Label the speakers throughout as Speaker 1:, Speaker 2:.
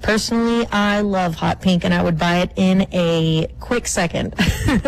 Speaker 1: Personally, I love hot pink, and I would buy it in a quick second.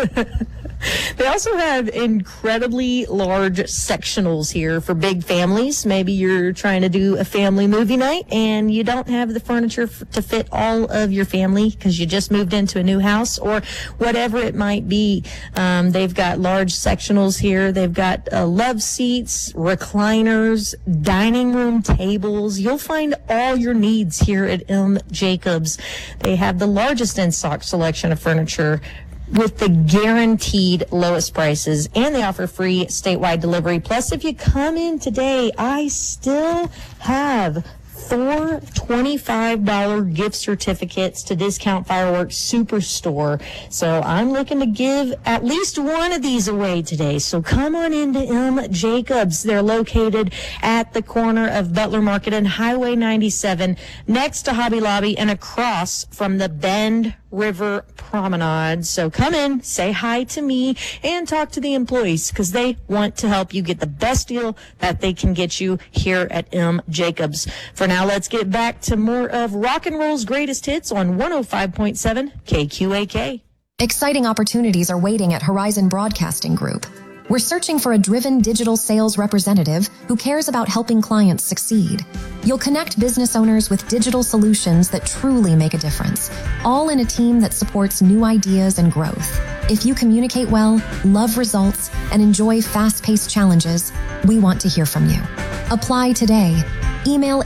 Speaker 1: They also have incredibly large sectionals here for big families. Maybe you're trying to do a family movie night and you don't have the furniture to fit all of your family because you just moved into a new house or whatever it might be. They've got large sectionals here. They've got love seats, recliners, dining room tables. You'll find all your needs here at M. Jacobs. They have the largest in-stock selection of furniture with the guaranteed lowest prices, and they offer free statewide delivery. Plus, if you come in today, I still have 4 $25 gift certificates to Discount Fireworks Superstore. So I'm looking to give at least one of these away today. So come on into M. Jacobs. They're located at the corner of Butler Market and Highway 97, next to Hobby Lobby and across from the Bend River Promenade. So come in, say hi to me, and talk to the employees because they want to help you get the best deal that they can get you here at M. Jacobs. For now, let's get back to more of Rock and Roll's greatest hits on 105.7 KQAK.
Speaker 2: Exciting opportunities are waiting at Horizon Broadcasting Group. We're searching for a driven digital sales representative who cares about helping clients succeed. You'll connect business owners with digital solutions that truly make a difference, all in a team that supports new ideas and growth. If you communicate well, love results, and enjoy fast-paced challenges, we want to hear from you. Apply today. Email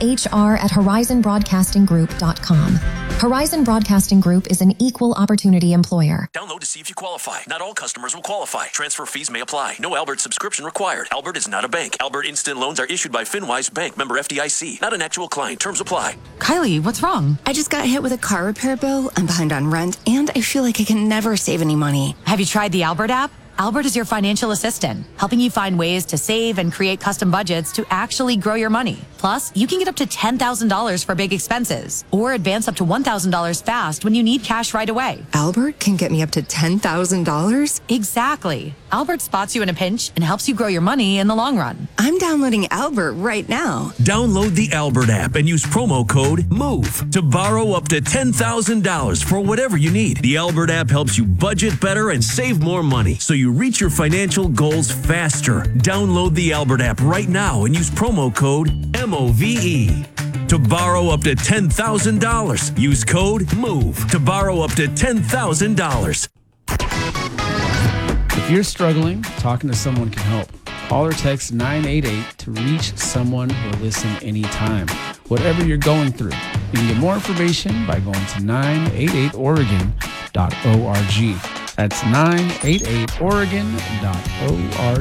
Speaker 2: hr@horizonbroadcastinggroup.com. Horizon Broadcasting Group is an equal opportunity employer.
Speaker 3: Download to see if you qualify. Not all customers will qualify. Transfer fees may apply. No Albert subscription required. Albert is not a bank. Albert Instant Loans are issued by FinWise Bank, member FDIC. Not an actual client. Terms apply.
Speaker 4: Kylie, what's wrong?
Speaker 5: I just got hit with a car repair bill. I'm behind on rent, and I feel like I can never save any money.
Speaker 4: Have you tried the Albert app? Albert is your financial assistant, helping you find ways to save and create custom budgets to actually grow your money. Plus, you can get up to $10,000 for big expenses or advance up to $1,000 fast when you need cash right away.
Speaker 5: Albert can get me up to $10,000?
Speaker 4: Exactly. Albert spots you in a pinch and helps you grow your money in the long run.
Speaker 5: I'm downloading Albert right now.
Speaker 3: Download the Albert app and use promo code MOVE to borrow up to $10,000 for whatever you need. The Albert app helps you budget better and save more money so you reach your financial goals faster. Download the Albert app right now and use promo code MOVE to borrow up to $10,000. Use code MOVE to borrow up to $10,000.
Speaker 6: If you're struggling, talking to someone can help. Call or text 988 to reach someone who will listen anytime, whatever you're going through. You can get more information by going to 988oregon.org. That's 988oregon.org.